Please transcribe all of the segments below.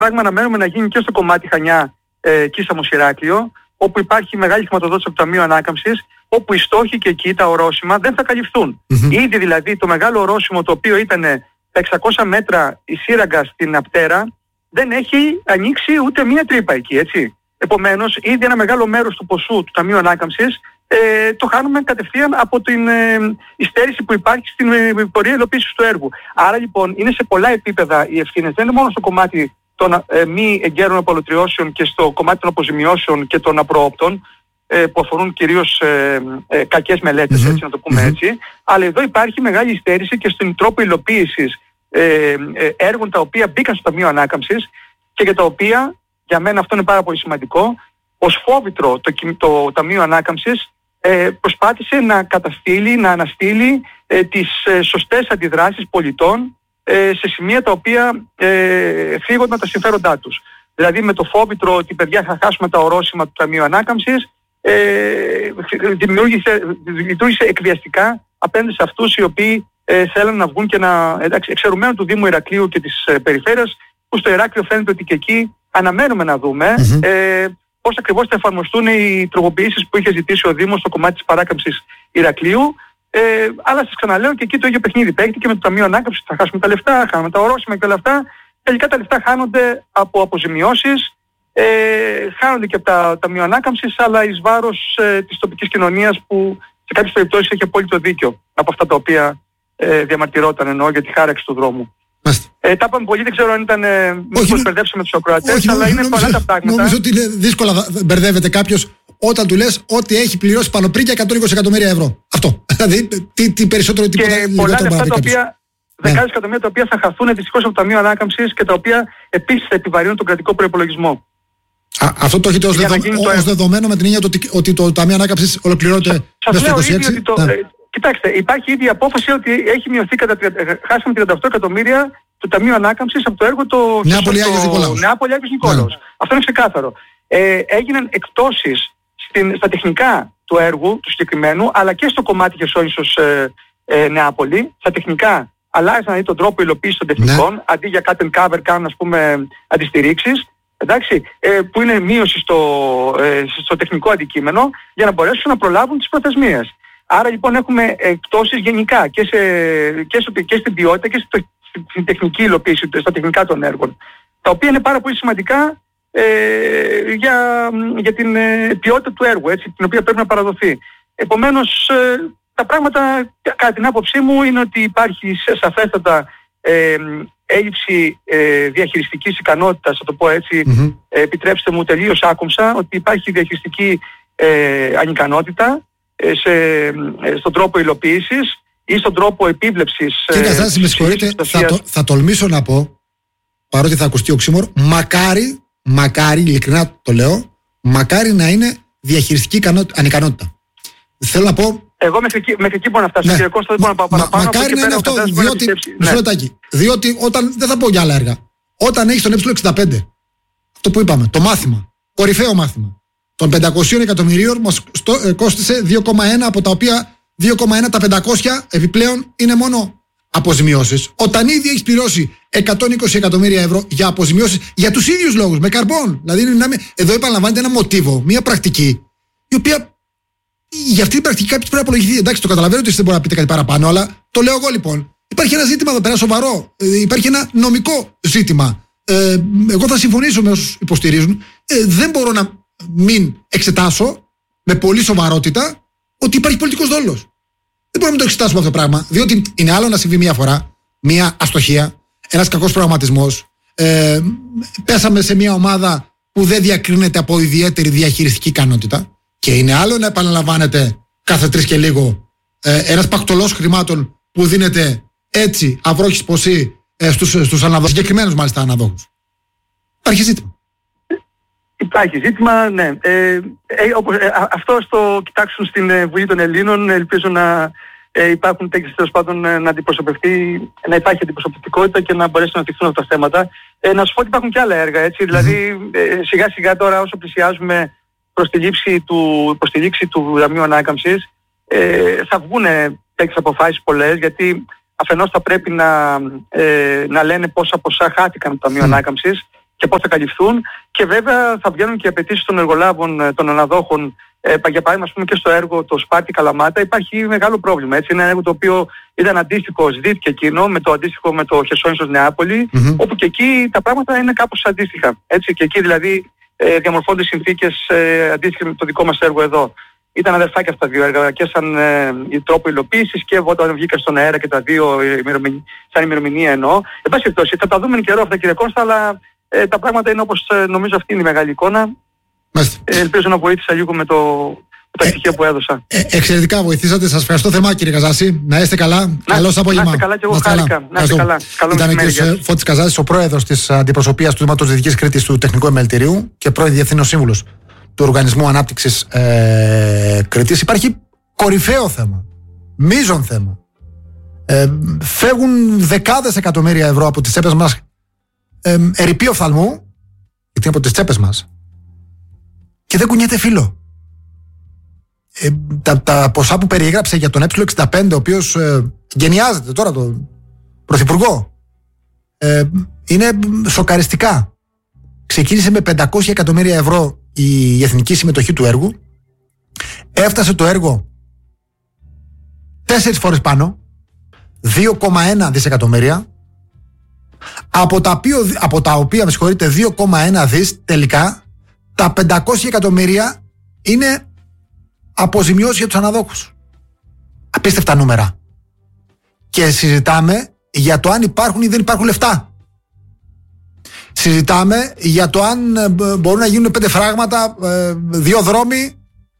πράγμα αναμένουμε να γίνει και στο κομμάτι Χανιά Κίσαμος Ηράκλειο, όπου υπάρχει μεγάλη χρηματοδότηση από το Ταμείο Ανάκαμψης, όπου οι στόχοι και εκεί τα ορόσημα δεν θα καλυφθούν. Ήδη δηλαδή το μεγάλο ορόσημο, το οποίο ήταν τα 600 μέτρα η σύραγγα στην Απτέρα, δεν έχει ανοίξει ούτε μία τρύπα εκεί, έτσι. Επομένως, ήδη ένα μεγάλο μέρος του ποσού του Ταμείου Ανάκαμψης το χάνουμε κατευθείαν από την υστέρηση που υπάρχει στην πορεία υλοποίησης του έργου. Άρα λοιπόν είναι σε πολλά επίπεδα οι ευθύνες, δεν είναι μόνο στο κομμάτι των μη εγκαίρων απολωτριώσεων και στο κομμάτι των αποζημιώσεων και των απροόπτων, που αφορούν κυρίως κακές μελέτες, έτσι να το πούμε έτσι, αλλά εδώ υπάρχει μεγάλη υστέρηση και στον τρόπο υλοποίησης έργων τα οποία μπήκαν στο Ταμείο Ανάκαμψης και για τα οποία, για μένα αυτό είναι πάρα πολύ σημαντικό, ως φόβητρο το Ταμείο Ανάκαμψης προσπάθησε να καταστήλει, να αναστείλει τις σωστές αντιδράσεις πολιτών σε σημεία τα οποία φύγονταν τα συμφέροντά τους. Δηλαδή με το φόβητρο ότι παιδιά θα χάσουμε τα ορόσημα του Ταμείου Ανάκαμψης, λειτουργήσε εκβιαστικά απέναντι σε αυτούς οι οποίοι θέλουν να βγουν και να... εξαιρουμένου του Δήμου Ηρακλείου και της περιφέρειας, που στο Ηράκλειο φαίνεται ότι και εκεί αναμένουμε να δούμε πώς ακριβώς θα εφαρμοστούν οι τροποποιήσεις που είχε ζητήσει ο Δήμος στο κομμάτι της παράκαμψης Ηρακλείου. Αλλά σας ξαναλέω, και εκεί το ίδιο παιχνίδι παίχτηκε με το Ταμείο Ανάκαμψης. Θα χάσουμε τα λεφτά, χάνουμε τα ορόσημα και όλα αυτά. Τελικά τα λεφτά χάνονται από αποζημιώσεις, χάνονται και από τα Ταμείο Ανάκαμψης, αλλά εις βάρος της τοπικής κοινωνίας, που σε κάποιες περιπτώσεις έχει απόλυτο δίκιο από αυτά τα οποία διαμαρτυρόταν, εννοώ, για τη χάραξη του δρόμου. Τα είπαμε πολύ, δεν ξέρω αν ήταν μήπως μπερδέψαμε τους ακροατές, αλλά είναι πολλά τα πράγματα. Νομίζω ότι είναι δύσκολα μπερδεύεται κάποιος όταν του λες ότι έχει πληρώσει πάνω πριν για 120 εκατομμύρια ευρώ. Αυτό. Δηλαδή, τι περισσότερο τίποτα. Και πολλά λεφτά τα οποία, δεκάδες εκατομμύρια τα οποία θα χαθούν δυστυχώς από το Ταμείο Ανάκαμψης και τα οποία επίσης θα επιβαρύνουν τον κρατικό προϋπολογισμό. Αυτό το έχετε ως δεδομένο, με την έννοια ότι το Ταμείο Ανάκαμψης ολοκληρώνεται μέσα στο 26. Κοιτάξτε, υπάρχει ήδη απόφαση ότι έχει μειωθεί χάσαμε 38 εκατομμύρια το Ταμείο Ανάκαμψης από το έργο το Νεάπολη Άγιος Νικόλαος. Αυτό είναι ξεκάθαρο. Έγιναν εκπτώσεις στα τεχνικά του έργου του συγκεκριμένου, αλλά και στο κομμάτι Χερσόνησος Νεάπολη. Στα τεχνικά αλλάζαν δηλαδή τον τρόπο υλοποίησης των τεχνικών, αντί για cut and cover κάνουν, ας πούμε, αντιστηρίξεις. Εντάξει, που είναι μείωση στο τεχνικό αντικείμενο, για να μπορέσουν να προλάβουν τις προθεσμίες. Άρα λοιπόν έχουμε εκπτώσεις γενικά και στην ποιότητα και στην τεχνική υλοποίηση, στα τεχνικά των έργων, τα οποία είναι πάρα πολύ σημαντικά για την ποιότητα του έργου, έτσι, την οποία πρέπει να παραδοθεί. Επομένως, τα πράγματα κατά την άποψή μου είναι ότι υπάρχει σαφέστατα έλλειψη διαχειριστικής ικανότητας, θα το πω έτσι, επιτρέψτε μου τελείως άκομψα, ότι υπάρχει διαχειριστική ανικανότητα στον τρόπο υλοποίησης ή στον τρόπο επίβλεψης. Κύριε Καζάση, με συγχωρείτε, θα τολμήσω να πω, παρότι θα ακουστεί οξύμορο, μακάρι, ειλικρινά το λέω, μακάρι να είναι διαχειριστική ανικανότητα. Θέλω να πω... Εγώ μέχρι εκεί μπορώ να φτάσω, κύριε Κώστα, δεν μπορώ να πάω παραπάνω. Μακάρι να είναι αυτό, διότι όταν, δεν θα πω για άλλα έργα, όταν έχεις τον Ε65, αυτό που είπαμε, το μάθημα, κορυφαίο μάθημα, των 500 εκατομμυρίων μας κόστισε 2,1, από τα οποία 2,1 τα 500 επιπλέον είναι μόνο αποζημιώσεις. Όταν ήδη έχεις πληρώσει 120 εκατομμύρια ευρώ για αποζημιώσεις για τους ίδιους λόγους, με καρμπών. Δηλαδή, εδώ επαναλαμβάνεται ένα μοτίβο, μια πρακτική, η οποία για αυτή την πρακτική κάποιος πρέπει να απολογηθεί. Εντάξει, το καταλαβαίνω ότι δεν μπορεί να πείτε κάτι παραπάνω, αλλά το λέω εγώ λοιπόν. Υπάρχει ένα ζήτημα εδώ πέρα σοβαρό. Υπάρχει ένα νομικό ζήτημα. Εγώ θα συμφωνήσω με όσους υποστηρίζουν. Δεν μπορώ να μην εξετάσω με πολύ σοβαρότητα ότι υπάρχει πολιτικός δόλος. Δεν μπορούμε να το εξετάσουμε αυτό το πράγμα. Διότι είναι άλλο να συμβεί μία φορά, μία αστοχία, ένας κακός προγραμματισμός. Πέσαμε σε μία ομάδα που δεν διακρίνεται από ιδιαίτερη διαχειριστική ικανότητα. Και είναι άλλο να επαναλαμβάνεται κάθε 3 και λίγο ένας πακτολός χρημάτων που δίνεται έτσι αυρόχης ποσή στους αναδόχους, συγκεκριμένους μάλιστα αναδόχους. Υπάρχει ζήτημα. Υπάρχει ζήτημα, ναι. Αυτό το κοιτάξουν στην Βουλή των Ελλήνων. Ελπίζω να υπάρχουν τέτοιες, τέλος πάντων, να υπάρχει αντιπροσωπευτικότητα και να μπορέσουν να αναπτυχθούν αυτά τα θέματα. Να σου πω ότι υπάρχουν και άλλα έργα, έτσι. Δηλαδή, σιγά σιγά τώρα, όσο πλησιάζουμε προς τη λήξη του Ταμείου Ανάκαμψης, θα βγουν τέτοιες αποφάσεις πολλές, γιατί αφενός θα πρέπει να λένε πόσα ποσά χάθηκαν το Ταμείο Ανάκαμψης, και πώς θα καλυφθούν, και βέβαια θα βγαίνουν και οι απαιτήσεις των εργολάβων, των αναδόχων. Για παράδειγμα, ας πούμε, και στο έργο το Σπάρτη Καλαμάτα υπάρχει μεγάλο πρόβλημα. Έτσι. Είναι ένα έργο το οποίο ήταν αντίστοιχο, ζητήθηκε εκείνο, με το αντίστοιχο με το Χερσόνησος Νεάπολη, όπου και εκεί τα πράγματα είναι κάπως αντίστοιχα. Έτσι. Και εκεί δηλαδή διαμορφώνται συνθήκες αντίστοιχες με το δικό μας έργο εδώ. Ήταν αδερφάκια αυτά τα δύο έργα και σαν τρόπο υλοποίησης και όταν βγήκα στον αέρα και τα δύο σαν ημερομηνία εννοώ. Εν πάση περιπτώσει, θα τα δούμε εν καιρό αυτά, κύριε Κώστα, αλλά τα πράγματα είναι όπως νομίζω αυτή είναι η μεγάλη εικόνα. Ελπίζω να βοήθησα λίγο με τα στοιχεία που έδωσα. Εξαιρετικά βοηθήσατε. Σας ευχαριστώ θερμά, κύριε Καζάση. Να είστε καλά. Καλώς απόγευμα. Να είστε καλά και εγώ χάρηκα. Να είστε καλά. Ήταν ο κ. Φώτης Καζάσης, ο πρόεδρος της αντιπροσωπείας του Δήματος Δυτικής Κρήτης του Τεχνικού Επιμελητηρίου και πρώην Διευθύνων Σύμβουλος του Οργανισμού Ανάπτυξης Κρήτης. Υπάρχει κορυφαίο θέμα, μείζον θέμα. Φεύγουν δεκάδες εκατομμύρια ευρώ από τις τσέπες μας, ερειπή οφθαλμού, γιατί είναι από τις τσέπες μας, και δεν κουνιέται φύλλο. Τα ποσά που περιέγραψε για τον Ε65, ο οποίος γενιάζεται τώρα τον πρωθυπουργό, είναι σοκαριστικά. Ξεκίνησε με 500 εκατομμύρια ευρώ η εθνική συμμετοχή του έργου. Έφτασε το έργο 4 φορές πάνω, 2,1 δισεκατομμύρια, από τα οποία, με συγχωρείτε, 2,1 δις τελικά, τα 500 εκατομμύρια είναι αποζημιώσεις για τους αναδόχους. Απίστευτα νούμερα. Και συζητάμε για το αν υπάρχουν ή δεν υπάρχουν λεφτά. Συζητάμε για το αν μπορούν να γίνουν 5 φράγματα, 2 δρόμοι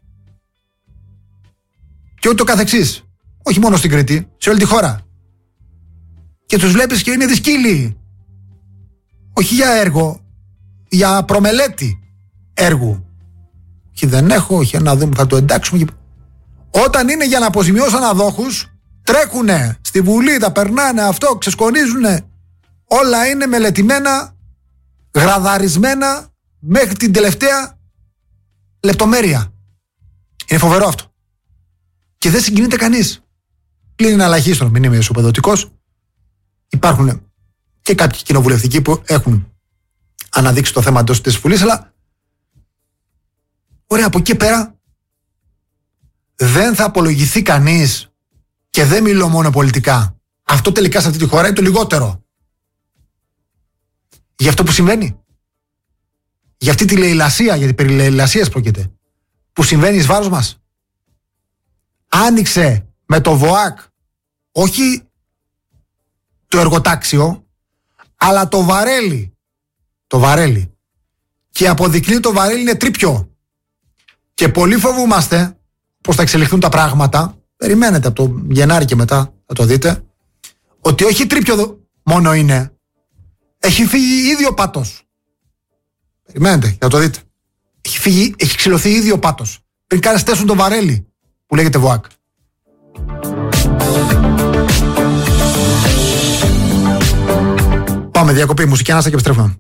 και ούτω καθεξής. Όχι μόνο στην Κρήτη, σε όλη τη χώρα. Και τους βλέπεις και είναι δυσκύλοι. Όχι για έργο, για προμελέτη έργου. Όχι, δεν έχω, όχι, να δούμε, θα το εντάξουμε. Όταν είναι για να αποζημιώσουν αναδόχους, τρέχουνε στη Βουλή, τα περνάνε αυτό, ξεσκονίζουνε. Όλα είναι μελετημένα, γραδαρισμένα μέχρι την τελευταία λεπτομέρεια. Είναι φοβερό αυτό. Και δεν συγκινείται κανείς. Πλην αλλαγίστων, μην είμαι ισοπεδωτικός. Υπάρχουν και κάποιοι κοινοβουλευτικοί που έχουν αναδείξει το θέμα εντός της Βουλής, αλλά ωραία, από εκεί πέρα δεν θα απολογηθεί κανείς, και δεν μιλώ μόνο πολιτικά. Αυτό τελικά σε αυτή τη χώρα είναι το λιγότερο. Για αυτό που συμβαίνει. Για αυτή τη λαιλασία, γιατί περί λαιλασίας πρόκειται, που συμβαίνει εις βάρος μας. Άνοιξε με το ΒΟΑΚ όχι το εργοτάξιο, αλλά το βαρέλι. Το βαρέλι. Και αποδεικνύει το βαρέλι είναι τρίπιο. Και πολύ φοβούμαστε πώς θα εξελιχθούν τα πράγματα. Περιμένετε από το Γενάρη και μετά, θα το δείτε, ότι όχι τρίπιο μόνο είναι. Έχει φύγει ήδη ο πάτος. Περιμένετε, θα το δείτε. Έχει ξυλωθεί ήδη ο πάτος. Πριν καν στέσουν το βαρέλι που λέγεται ΒΟΑΚ. Πάμε διακοπή, μουσική ανάσα και επιστρέφουμε.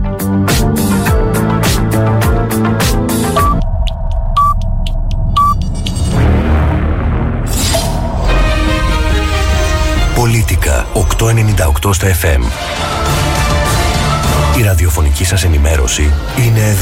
Πολίτικα 898 στα FM. Η ραδιοφωνική σας ενημέρωση είναι εδώ.